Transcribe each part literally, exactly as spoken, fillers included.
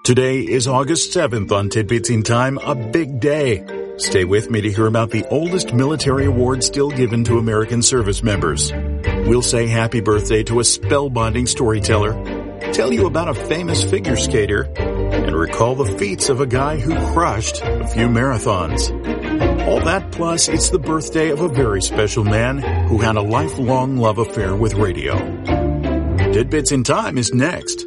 Today is August seventh on Tidbits in Time, a big day. Stay with me to hear about the oldest military award still given to American service members. We'll say happy birthday to a spellbinding storyteller, tell you about a famous figure skater, and recall the feats of a guy who crushed a few marathons. All that plus it's the birthday of a very special man who had a lifelong love affair with radio. Tidbits in Time is next.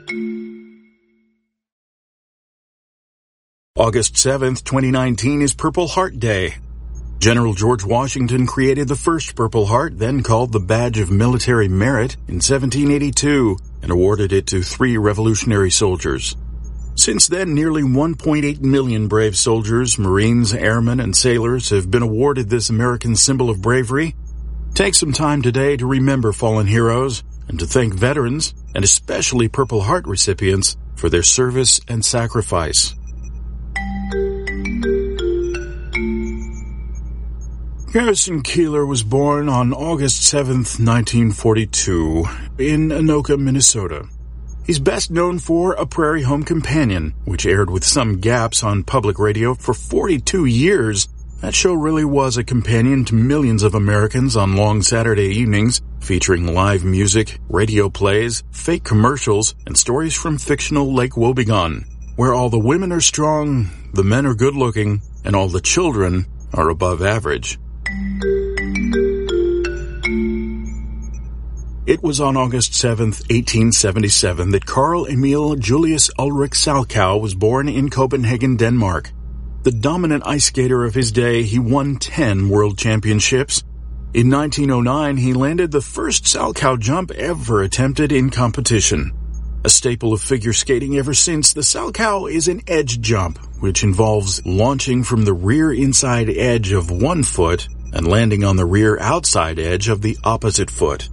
August seventh, twenty nineteen is Purple Heart Day. General George Washington created the first Purple Heart, then called the Badge of Military Merit, in seventeen eighty-two and awarded it to three Revolutionary soldiers. Since then, nearly one point eight million brave soldiers, Marines, airmen, and sailors have been awarded this American symbol of bravery. Take some time today to remember fallen heroes and to thank veterans, and especially Purple Heart recipients, for their service and sacrifice. Garrison Keillor was born on August seventh, nineteen forty-two, in Anoka, Minnesota. He's best known for A Prairie Home Companion, which aired with some gaps on public radio for forty-two years. That show really was a companion to millions of Americans on long Saturday evenings, featuring live music, radio plays, fake commercials, and stories from fictional Lake Wobegon, where all the women are strong, the men are good-looking, and all the children are above average. It was on August seventh, eighteen seventy-seven, that Carl Emil Julius Ulrich Salchow was born in Copenhagen, Denmark. The dominant ice skater of his day, he won ten world championships. In nineteen oh nine, he landed the first Salchow jump ever attempted in competition. A staple of figure skating ever since, the Salchow is an edge jump, which involves launching from the rear inside edge of one foot and landing on the rear outside edge of the opposite foot.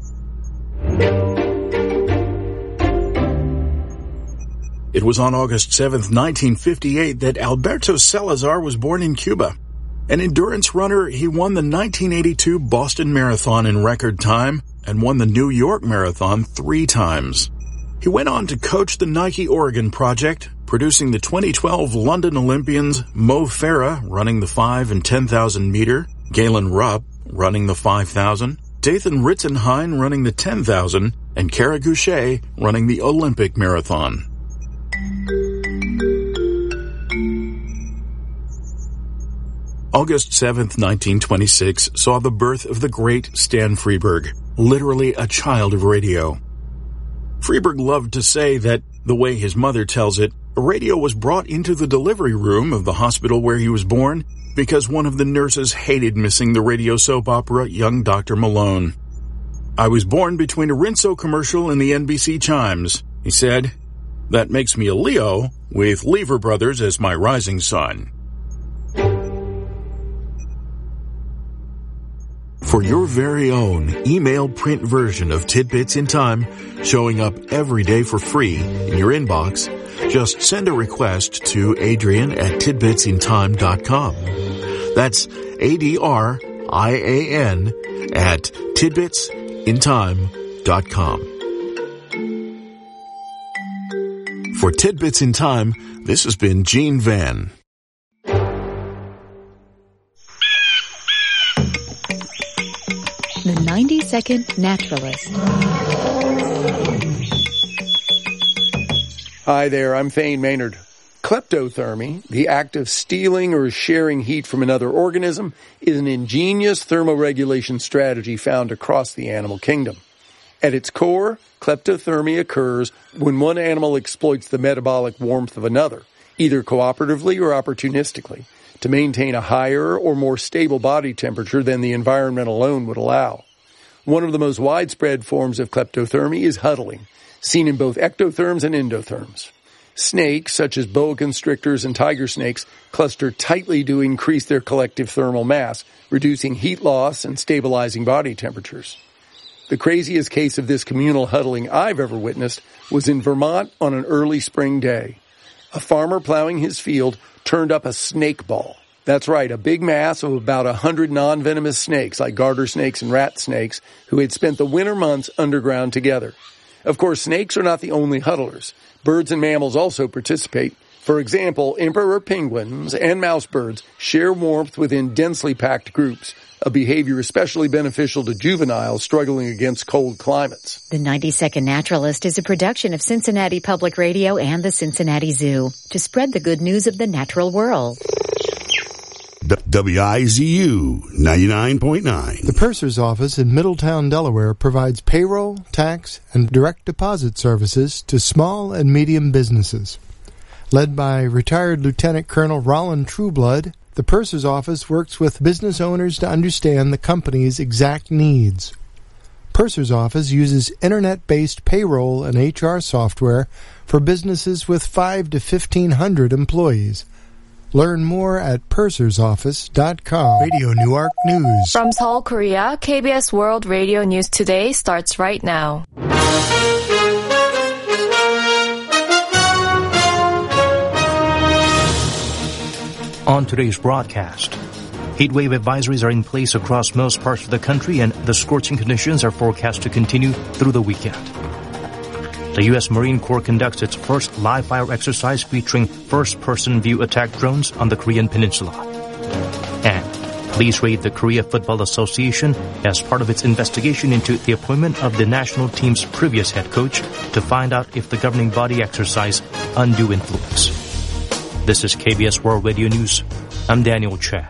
It was on August seventh, nineteen fifty-eight, that Alberto Salazar was born in Cuba. An endurance runner, he won the nineteen eighty-two Boston Marathon in record time and won the New York Marathon three times. He went on to coach the Nike Oregon Project, producing the twenty twelve London Olympians Mo Farah running the five and ten thousand meter, Galen Rupp running the five thousand, Dathan Ritzenhein running the ten thousand, and Kara Goucher running the Olympic Marathon. August seventh, nineteen twenty-six saw the birth of the great Stan Freberg, literally a child of radio. Freberg loved to say that, the way his mother tells it, radio was brought into the delivery room of the hospital where he was born because one of the nurses hated missing the radio soap opera Young Doctor Malone. "I was born between a Rinso commercial and the N B C chimes," he said. "That makes me a Leo, with Lever Brothers as my rising sun." For your very own email print version of Tidbits in Time, showing up every day for free in your inbox, just send a request to Adrian at tidbits in time dot com. That's A D R I A N at tidbits in time dot com. For Tidbits in Time, this has been Gene Van. The ninety-second Naturalist. Hi there, I'm Thane Maynard. Kleptothermy, the act of stealing or sharing heat from another organism, is an ingenious thermoregulation strategy found across the animal kingdom. At its core, kleptothermy occurs when one animal exploits the metabolic warmth of another, either cooperatively or opportunistically, to maintain a higher or more stable body temperature than the environment alone would allow. One of the most widespread forms of kleptothermy is huddling, seen in both ectotherms and endotherms. Snakes, such as boa constrictors and tiger snakes, cluster tightly to increase their collective thermal mass, reducing heat loss and stabilizing body temperatures. The craziest case of this communal huddling I've ever witnessed was in Vermont on an early spring day. A farmer plowing his field turned up a snake ball. That's right, a big mass of about a hundred non-venomous snakes like garter snakes and rat snakes who had spent the winter months underground together. Of course, snakes are not the only huddlers. Birds and mammals also participate. For example, emperor penguins and mouse birds share warmth within densely packed groups, a behavior especially beneficial to juveniles struggling against cold climates. The ninety second Naturalist is a production of Cincinnati Public Radio and the Cincinnati Zoo to spread the good news of the natural world. W I Z U ninety-nine point nine. The Purser's office in Middletown, Delaware provides payroll, tax, and direct deposit services to small and medium businesses. Led by retired Lieutenant Colonel Roland Trueblood, the Purser's office works with business owners to understand the company's exact needs. Purser's office uses internet-based payroll and H R software for businesses with five to fifteen hundred employees. Learn more at pursers office dot com. Radio Newark News. From Seoul, Korea, K B S World Radio News Today starts right now. On today's broadcast, heatwave advisories are in place across most parts of the country, and the scorching conditions are forecast to continue through the weekend. The U S Marine Corps conducts its first live-fire exercise featuring first-person view attack drones on the Korean peninsula. And police raid the Korea Football Association as part of its investigation into the appointment of the national team's previous head coach to find out if the governing body exercised undue influence. This is K B S World Radio News. I'm Daniel Che.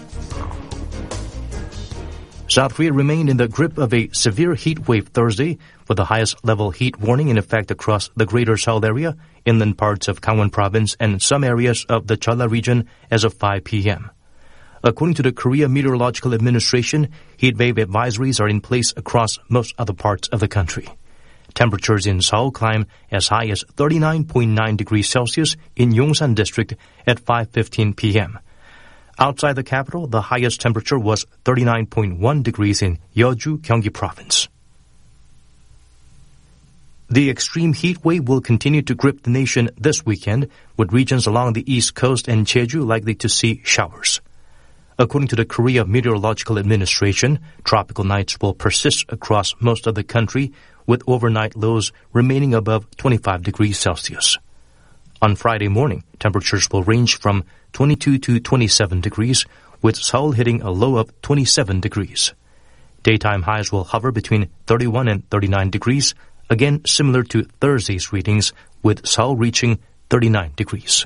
South Korea remained in the grip of a severe heat wave Thursday, with the highest level heat warning in effect across the greater Seoul area, inland parts of Gangwon province, and some areas of the Jeolla region as of five p.m. According to the Korea Meteorological Administration, heat wave advisories are in place across most other parts of the country. Temperatures in Seoul climb as high as thirty-nine point nine degrees Celsius in Yongsan district at five fifteen p.m. Outside the capital, the highest temperature was thirty-nine point one degrees in Yeoju, Gyeonggi province. The extreme heat wave will continue to grip the nation this weekend, with regions along the east coast and Jeju likely to see showers. According to the Korea Meteorological Administration, tropical nights will persist across most of the country, with overnight lows remaining above twenty-five degrees Celsius. On Friday morning, temperatures will range from twenty-two to twenty-seven degrees, with Seoul hitting a low of twenty-seven degrees. Daytime highs will hover between thirty-one and thirty-nine degrees, again similar to Thursday's readings, with Seoul reaching thirty-nine degrees.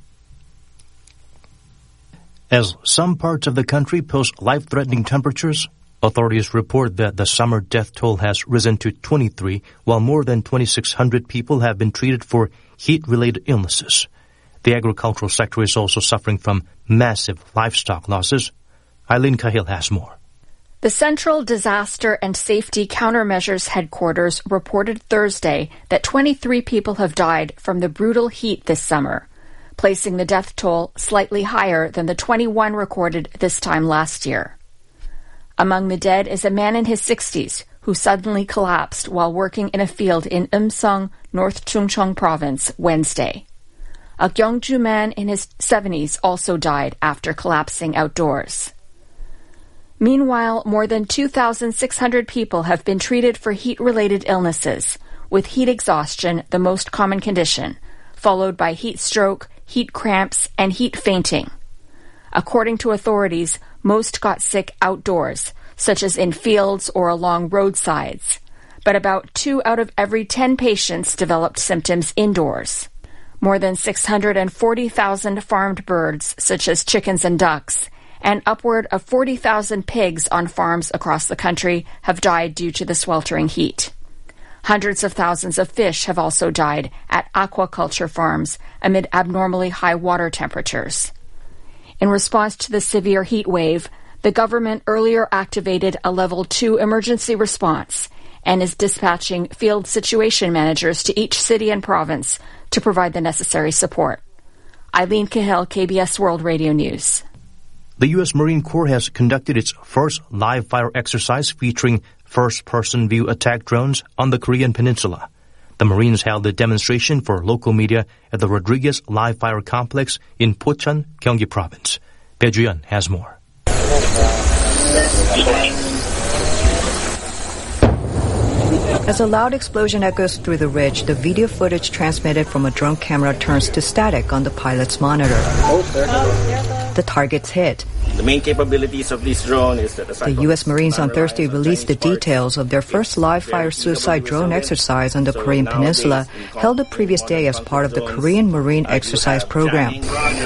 As some parts of the country post life-threatening temperatures, authorities report that the summer death toll has risen to twenty-three, while more than twenty-six hundred people have been treated for heat-related illnesses. The agricultural sector is also suffering from massive livestock losses. Eileen Cahill has more. The Central Disaster and Safety Countermeasures Headquarters reported Thursday that twenty-three people have died from the brutal heat this summer, placing the death toll slightly higher than the twenty-one recorded this time last year. Among the dead is a man in his sixties who suddenly collapsed while working in a field in Eumseong, North Chungcheong Province, Wednesday. A Gyeongju man in his seventies also died after collapsing outdoors. Meanwhile, more than two thousand six hundred people have been treated for heat-related illnesses, with heat exhaustion the most common condition, followed by heat stroke, heat cramps, and heat fainting. According to authorities, most got sick outdoors, such as in fields or along roadsides, but about two out of every ten patients developed symptoms indoors. More than six hundred forty thousand farmed birds, such as chickens and ducks, and upward of forty thousand pigs on farms across the country have died due to the sweltering heat. Hundreds of thousands of fish have also died at aquaculture farms amid abnormally high water temperatures. In response to the severe heat wave, the government earlier activated a level two emergency response and is dispatching field situation managers to each city and province to provide the necessary support. Eileen Cahill, K B S World Radio News. The U S Marine Corps has conducted its first live-fire exercise featuring first-person view attack drones on the Korean peninsula. The Marines held the demonstration for local media at the Rodriguez Live-Fire Complex in Pocheon, Gyeonggi Province. Bae Ju-yeon has more. As a loud explosion echoes through the ridge, the video footage transmitted from a drone camera turns to static on the pilot's monitor. The target's hit. The main capabilities of this drone is that the U S Marines on Thursday released the details of their first live-fire suicide drone exercise on the Korean Peninsula, held the previous day as part of the Korean Marine Exercise Program.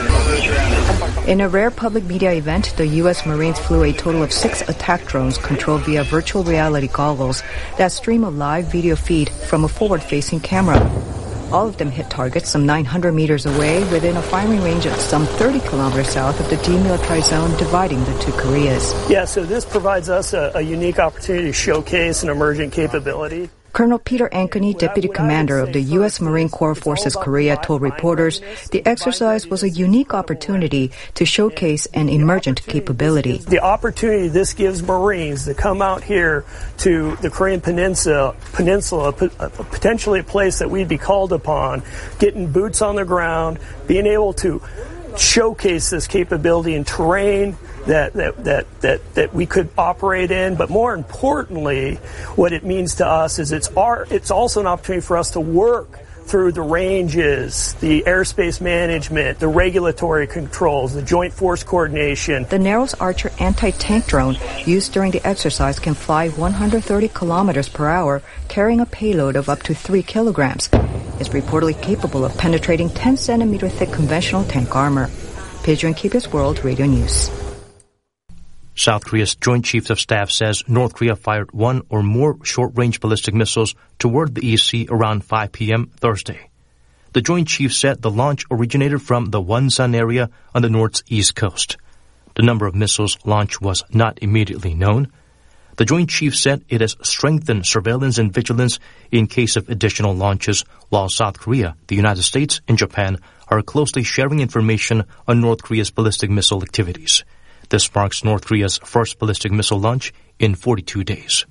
In a rare public media event, the U S Marines flew a total of six attack drones controlled via virtual reality goggles that stream a live video feed from a forward-facing camera. All of them hit targets some nine hundred meters away within a firing range of some thirty kilometers south of the demilitarized zone dividing the two Koreas. Yeah, so this provides us a, a unique opportunity to showcase an emergent capability. Colonel Peter Ankeny, Deputy Commander of the U S Marine Corps Forces Korea, told reporters the exercise was a unique opportunity to showcase an emergent capability. The opportunity this gives Marines to come out here to the Korean Peninsula, peninsula potentially a place that we'd be called upon, getting boots on the ground, being able to showcase this capability in terrain that, that, that, that, that we could operate in. But more importantly, what it means to us is it's our, it's also an opportunity for us to work through the ranges, the airspace management, the regulatory controls, the joint force coordination. The Narrows Archer anti-tank drone used during the exercise can fly one hundred thirty kilometers per hour, carrying a payload of up to three kilograms. It's reportedly capable of penetrating ten centimeter thick conventional tank armor. Pidgeon K B S World Radio News. South Korea's Joint Chiefs of Staff says North Korea fired one or more short-range ballistic missiles toward the East Sea around five p.m. Thursday. The Joint Chiefs said the launch originated from the Wonsan area on the North's east coast. The number of missiles launched was not immediately known. The Joint Chiefs said it has strengthened surveillance and vigilance in case of additional launches, while South Korea, the United States, and Japan are closely sharing information on North Korea's ballistic missile activities. This marks North Korea's first ballistic missile launch in forty-two days.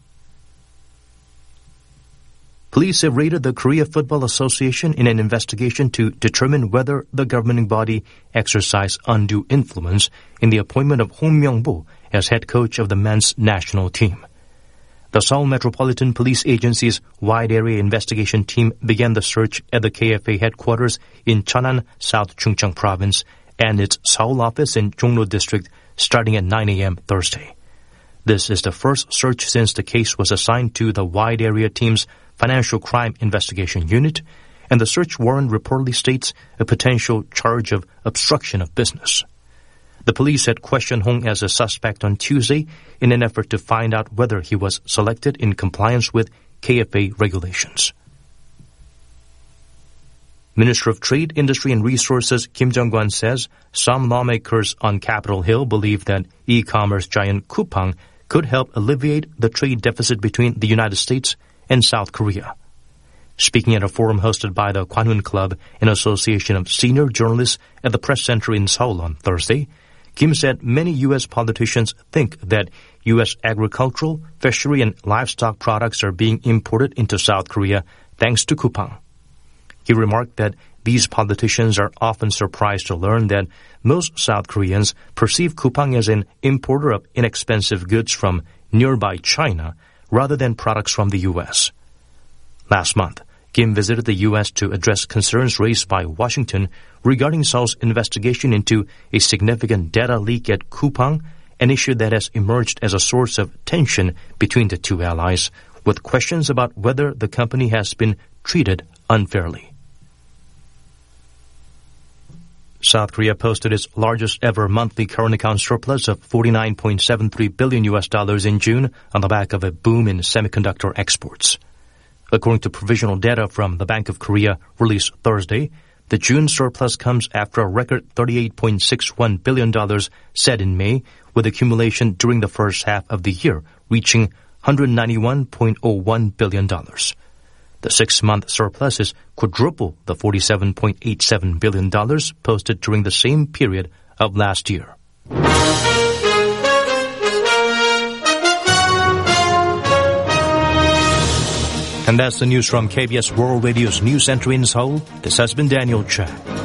Police have raided the Korea Football Association in an investigation to determine whether the governing body exercised undue influence in the appointment of Hong Myung-bo as head coach of the men's national team. The Seoul Metropolitan Police Agency's wide area investigation team began the search at the K F A headquarters in Cheonan, South Chungcheong Province, and its Seoul office in Jongno District starting at nine a.m. Thursday. This is the first search since the case was assigned to the wide area team's Financial Crime Investigation Unit, and the search warrant reportedly states a potential charge of obstruction of business. The police had questioned Hong as a suspect on Tuesday in an effort to find out whether he was selected in compliance with K F A regulations. Minister of Trade, Industry and Resources Kim Jong-kwan says some lawmakers on Capitol Hill believe that e-commerce giant Coupang could help alleviate the trade deficit between the United States and South Korea. Speaking at a forum hosted by the Kwanhoon Club, an association of senior journalists at the Press Center in Seoul on Thursday, Kim said many U S politicians think that U S agricultural, fishery, and livestock products are being imported into South Korea thanks to Coupang. He remarked that these politicians are often surprised to learn that most South Koreans perceive Coupang as an importer of inexpensive goods from nearby China rather than products from the U S. Last month, Kim visited the U S to address concerns raised by Washington regarding Seoul's investigation into a significant data leak at Coupang, an issue that has emerged as a source of tension between the two allies, with questions about whether the company has been treated unfairly. South Korea posted its largest ever monthly current account surplus of forty-nine point seven three billion U S dollars in June on the back of a boom in semiconductor exports. According to provisional data from the Bank of Korea released Thursday, the June surplus comes after a record thirty-eight point six one billion dollars set in May, with accumulation during the first half of the year reaching one hundred ninety-one point zero one billion dollars. The six-month surplus is quadruple the forty-seven point eight seven billion dollars posted during the same period of last year. And that's the news from K B S World Radio's News Center in Seoul. This has been Daniel Chan.